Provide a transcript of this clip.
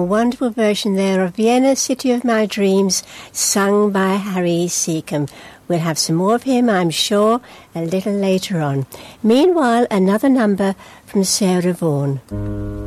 wonderful version there of Vienna, City of My Dreams, sung by Harry Seacombe. We'll have some more of him, I'm sure, a little later on. Meanwhile, another number from Sarah Vaughan.